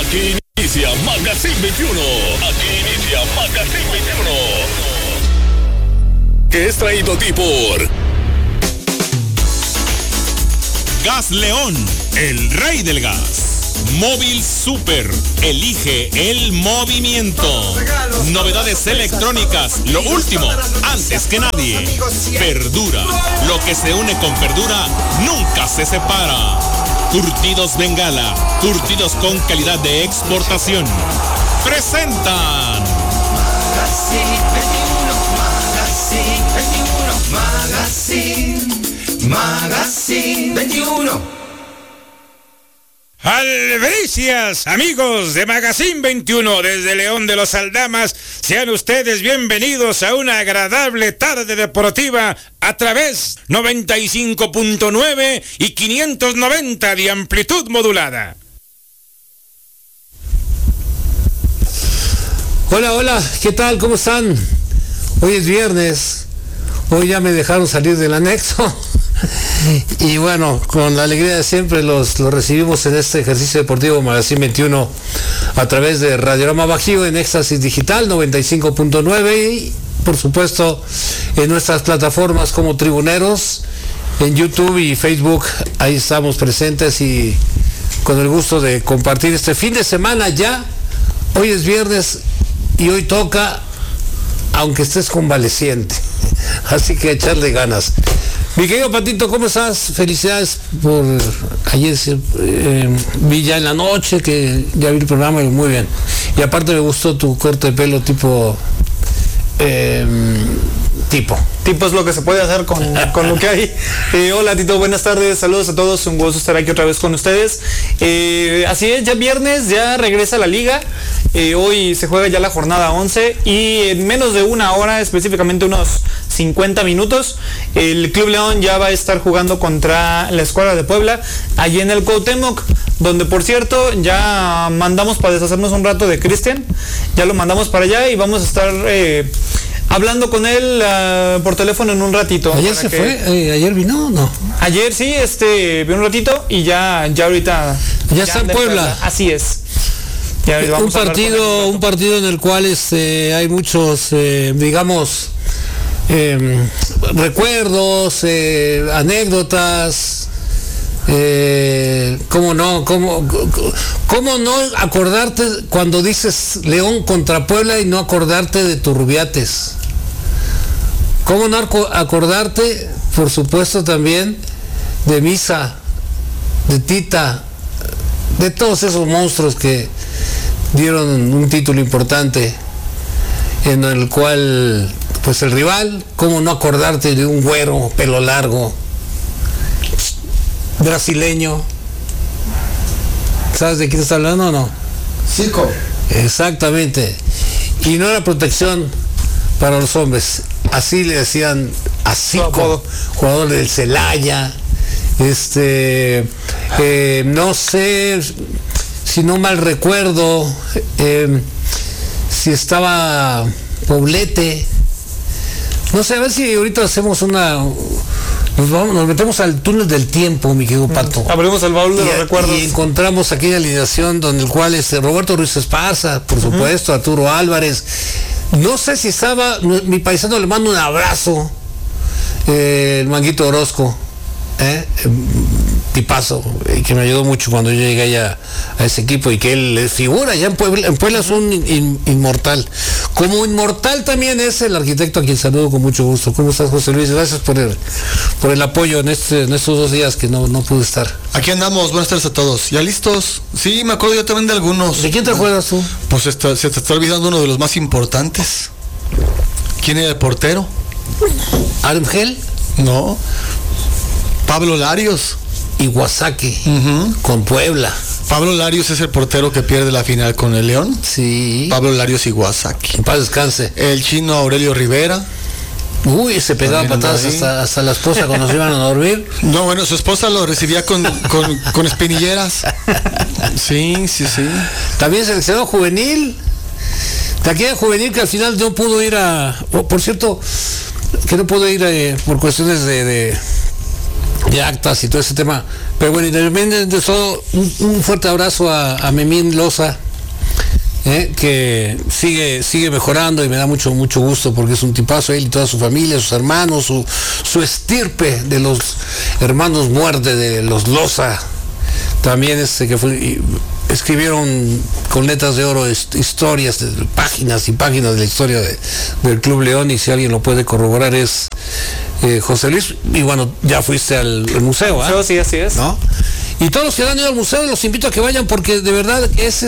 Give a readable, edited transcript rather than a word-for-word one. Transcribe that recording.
Aquí inicia Magazine 21. Aquí inicia Magazine 21. Que es traído a ti por Gas León, el rey del gas. Móvil Super, elige el movimiento. Novedades electrónicas, lo último, antes que nadie. Verdura, lo que se une con verdura nunca se separa. Curtidos Bengala, curtidos con calidad de exportación. Presentan Magazine 21. Albricias, amigos de Magazine 21, desde León de los Aldamas, sean ustedes bienvenidos a una agradable tarde deportiva a través 95.9 y 590 de amplitud modulada. Hola, ¿qué tal? ¿Cómo están? Hoy es viernes, hoy ya me dejaron salir del anexo. Y bueno, con la alegría de siempre los recibimos en este ejercicio deportivo Magazine 21 a través de Radiorama Bajío en Éxtasis Digital 95.9 y por supuesto en nuestras plataformas como Tribuneros, en YouTube y Facebook. Ahí estamos presentes y con el gusto de compartir este fin de semana ya. Hoy es viernes y hoy toca, aunque estés convaleciente, así que echarle ganas. Mi querido Patito, ¿cómo estás? Felicidades por ayer, vi ya en la noche que ya vi el programa y muy bien. Y aparte me gustó tu corte de pelo tipo es lo que se puede hacer con lo que hay. Hola Tito, buenas tardes, saludos a todos, un gusto estar aquí otra vez con ustedes. Así es, ya viernes, ya regresa la liga. Hoy se juega ya la jornada 11 y en menos de una hora, específicamente unos 50 minutos, el Club León ya va a estar jugando contra la Escuadra de Puebla, allí en el Cuauhtémoc, donde por cierto ya mandamos para deshacernos un rato de Cristian, ya lo mandamos para allá y vamos a estar hablando con él por teléfono en un ratito. ¿Ayer se fue? ¿Ayer vino o no? Ayer sí, vino un ratito y ya ahorita... Ya está en Puebla. Así es. Un partido en el cual hay muchos, digamos, recuerdos, anécdotas. ¿Cómo no acordarte cuando dices León contra Puebla y no acordarte de Turrubiates? ¿Cómo no acordarte, por supuesto, también de Misa, de Tita, de todos esos monstruos que dieron un título importante en el cual, pues el rival, cómo no acordarte de un güero, pelo largo, brasileño? ¿Sabes de quién está hablando o no? Zico. Exactamente. Y no era protección para los hombres. Así le decían a Zico, jugador del Celaya. No sé, si no mal recuerdo, si estaba Poblete. No sé, a ver si ahorita hacemos nos metemos al túnel del tiempo, mi querido Pato. Abrimos el baúl de los recuerdos. Y encontramos aquella alineación donde el cual Roberto Ruiz Esparza, por supuesto, Arturo Álvarez. No sé si estaba, mi paisano, le mando un abrazo, el Manguito Orozco, tipazo, que me ayudó mucho cuando yo llegué allá a ese equipo y que él figura allá en Puebla es un inmortal. Como inmortal también es el arquitecto, a quien saludo con mucho gusto. ¿Cómo estás, José Luis? Gracias por el apoyo en estos 2 días que no pude estar. Aquí andamos, buenas tardes a todos. ¿Ya listos? Sí, me acuerdo yo también de algunos. ¿De quién te acuerdas tú? Pues se te está olvidando uno de los más importantes. ¿Quién era el portero? ¿Armgel? No. Pablo Larios. Iwasaki, con Puebla. Pablo Larios es el portero que pierde la final con el León. Sí. Pablo Larios Iwasaki. En paz descanse. El chino Aurelio Rivera. Uy, se pegaba patadas hasta la esposa cuando se iban a dormir. No, bueno, su esposa lo recibía con espinilleras. Sí. También seleccionado juvenil. De aquella juvenil que al final no pudo ir por cierto, que no pudo ir por cuestiones de de actas y todo ese tema. Pero bueno, y también de todo, un fuerte abrazo a Memín Loza, que sigue mejorando y me da mucho gusto porque es un tipazo, él y toda su familia, sus hermanos, su estirpe de los hermanos Muerte, de los Loza. También escribieron con letras de oro historias, páginas y páginas de la historia del Club León, y si alguien lo puede corroborar es José Luis. Y bueno, ya fuiste al museo, Sí, así es. ¿No? Y todos los que han ido al museo los invito a que vayan porque de verdad es